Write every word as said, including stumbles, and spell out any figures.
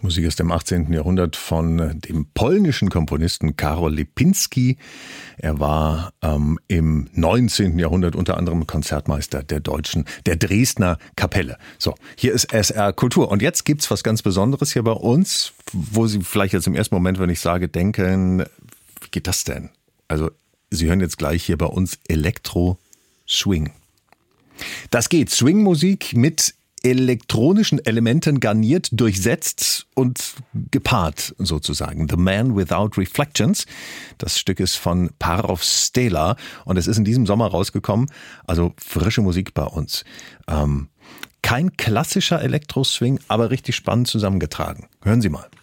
Musik aus dem achtzehnten Jahrhundert von dem polnischen Komponisten Karol Lipinski. Er war ähm, im neunzehnten Jahrhundert unter anderem Konzertmeister der Deutschen, der Dresdner Kapelle. So, hier ist S R Kultur. Und jetzt gibt's was ganz Besonderes hier bei uns, wo Sie vielleicht jetzt im ersten Moment, wenn ich sage, denken, wie geht das denn? Also, Sie hören jetzt gleich hier bei uns Elektro-Swing. Das geht. Swing-Musik mit elektronischen Elementen garniert, durchsetzt und gepaart sozusagen. The Man Without Reflections. Das Stück ist von Parov Stela und es ist in diesem Sommer rausgekommen. Also frische Musik bei uns. Ähm, kein klassischer Elektro-Swing, aber richtig spannend zusammengetragen. Hören Sie mal.